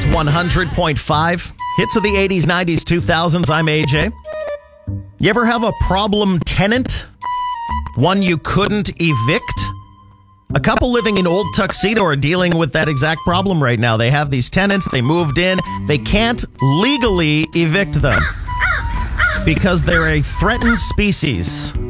100.5. Hits of the 80s, 90s, 2000s. I'm AJ. You ever have a problem tenant? One you couldn't evict? A couple living in Old Tuxedo are dealing with that exact problem right now. They have these tenants. They moved in. They can't legally evict them because they're a threatened species.